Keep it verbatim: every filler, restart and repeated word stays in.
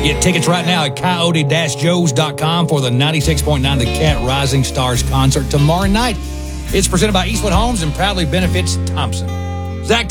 Get tickets right now at coyote dash joes dot com for the ninety-six point nine The Cat Rising Stars concert tomorrow night. It's presented by Eastwood Homes and proudly benefits Thompson.